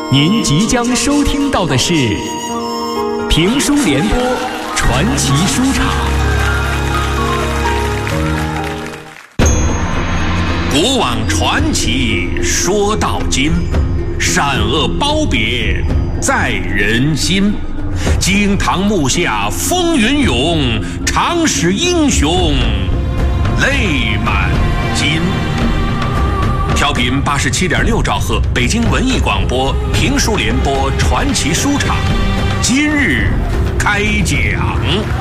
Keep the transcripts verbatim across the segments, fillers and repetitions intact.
您即将收听到的是评书联播传奇书场。 古往传奇说到今，善恶褒贬在人心。惊堂木下风云涌，常使英雄泪满襟。调频八十七点六兆赫，北京文艺广播评书联播传奇书场，今日开讲。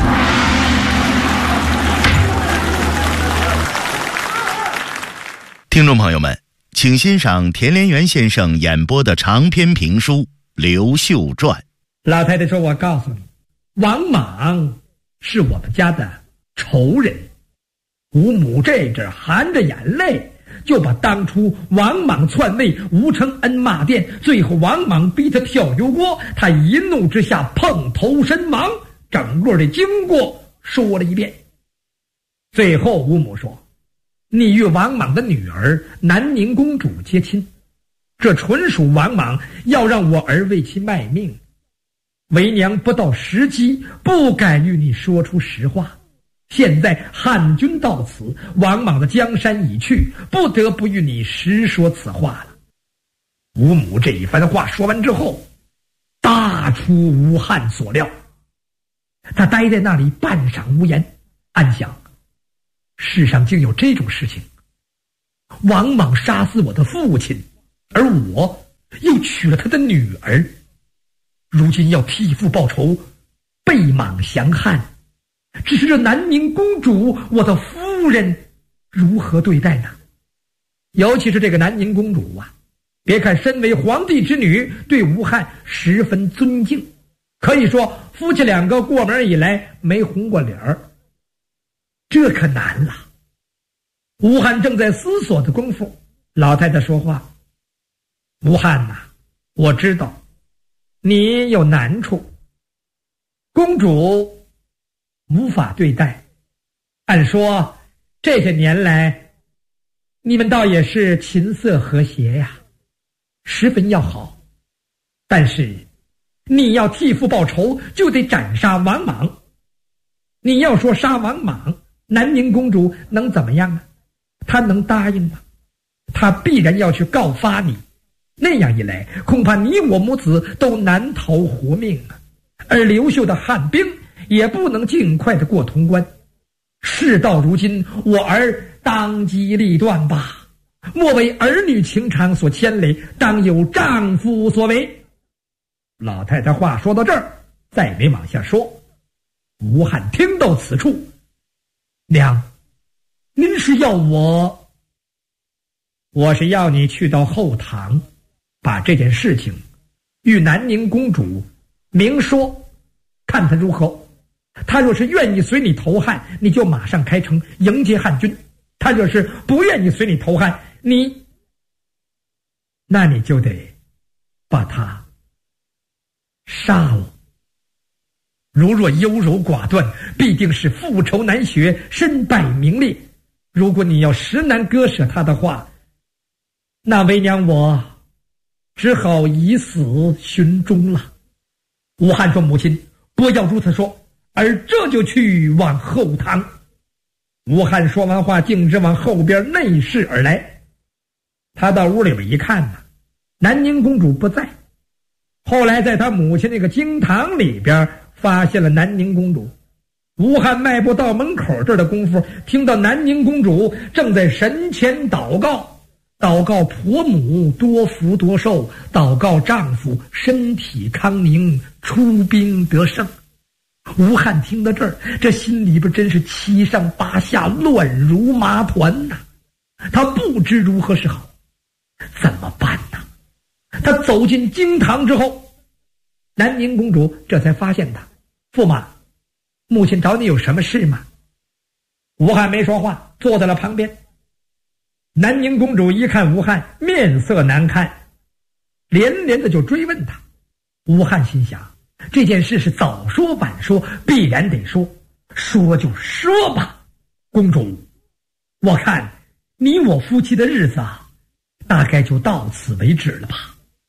听众朋友们，请欣赏田连元先生演播的长篇评书《刘秀传》。 老太太说，我告诉你，王莽是我们家的仇人。吴母这阵含着眼泪就把当初王莽篡位吴承恩骂遍，最后王莽逼他跳油锅，他一怒之下碰头身亡，整个的经过说了一遍。最后吴母说，你与王莽的女儿南宁公主结亲，这纯属王莽要让我儿为其卖命，为娘不到时机，不敢与你说出实话。现在汉军到此，王莽的江山已去，不得不与你实说此话了。吴母这一番话说完之后，大出吴汉所料。他待在那里半晌无言，暗想，世上竟有这种事情。王莽杀死我的父亲，而我又娶了他的女儿，如今要替父报仇，被莽降汉。只是这南宁公主，我的夫人，如何对待呢？尤其是这个南宁公主啊，别看身为皇帝之女，对吴汉十分尊敬，可以说夫妻两个过门以来没红过脸儿，这可难了。吴汉正在思索的功夫，老太太说话，吴汉呐，我知道你有难处，公主无法对待。按说这些年来你们倒也是琴瑟和谐呀，十分要好，但是你要替父报仇，就得斩杀王莽。你要说杀王莽，南宁公主能怎么样呢？她能答应吗？她必然要去告发你，那样一来，恐怕你我母子都难逃活命啊。而刘秀的汉兵也不能尽快的过潼关。事到如今，我儿当机立断吧，莫为儿女情长所牵累，当有丈夫所为。老太太话说到这儿，再没往下说。吴汉听到此处，娘，您是要我？我是要你去到后堂，把这件事情与南宁公主明说，看她如何。他若是愿意随你投汉，你就马上开城迎接汉军；他若是不愿意随你投汉，你那你就得把他杀了。如若优柔寡断，必定是复仇难雪，身败名裂。如果你要实难割舍他的话，那为娘我只好以死寻终了。吴汉说，母亲不要如此说，而这就去往后堂。吴汉说完话，径直往后边内室而来。他到屋里边一看呢，南宁公主不在。后来在他母亲那个经堂里边发现了南宁公主。吴汉迈步到门口这儿的功夫，听到南宁公主正在神前祷告，祷告婆母多福多寿，祷告丈夫身体康宁，出兵得胜。吴汉听到这儿，这心里边真是七上八下，乱如麻团呐、啊！他不知如何是好，怎么办呢？他走进经堂之后，南宁公主这才发现他，驸马，母亲找你有什么事吗？吴汉没说话，坐在了旁边。南宁公主一看吴汉面色难看，连连的就追问他。吴汉心想，这件事是早说晚说，必然得说，说就说吧。公主，我看你我夫妻的日子啊，大概就到此为止了吧。公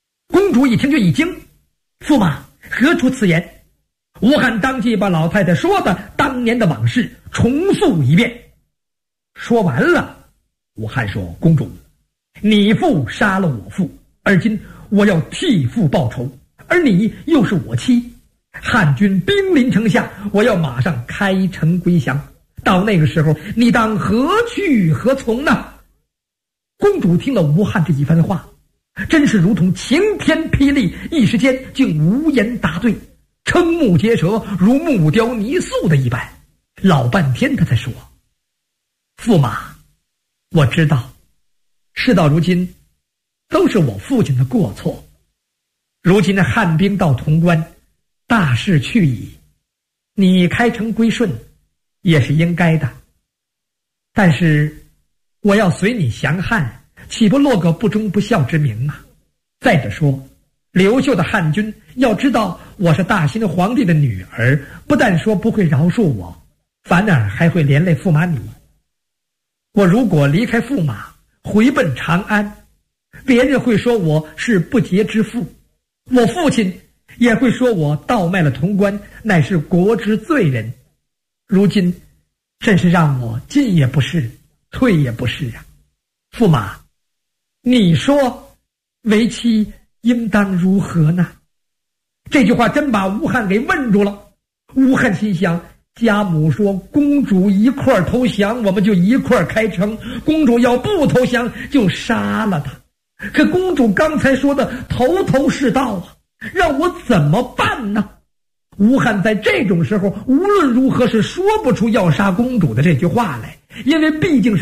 公主一听就一惊，驸马何出此言？吴汉当即把老太太说的当年的往事重述一遍。说完了，吴汉说：公主，你父杀了我父，而今我要替父报仇，而你又是我妻，汉军兵临城下，我要马上开城归降，到那个时候你当何去何从呢？公主听了吴汉这几番话，真是如同晴天霹雳，一时间竟无言答对，瞠目结舌，如木雕泥塑的一般。老半天他才说：驸马，我知道事到如今都是我父亲的过错，如今的汉兵到潼关，大势去矣，你开城归顺也是应该的，但是我要随你降汉，岂不落个不忠不孝之名啊？再者说，刘秀的汉军要知道我是大新皇帝的女儿，不但说不会饶恕我，反而还会连累驸马你。我如果离开驸马回奔长安，别人会说我是不洁之妇，我父亲也会说我盗卖了潼关，乃是国之罪人。如今真是让我进也不是，退也不是啊！驸马，你说为妻应当如何呢？这句话真把吴汉给问住了。吴汉心想，家母说公主一块投降，我们就一块开城，公主要不投降就杀了她。可公主刚才说的头头是道啊，让我怎么办呢？吴汉在这种时候无论如何是说不出要杀公主的这句话来，因为毕竟是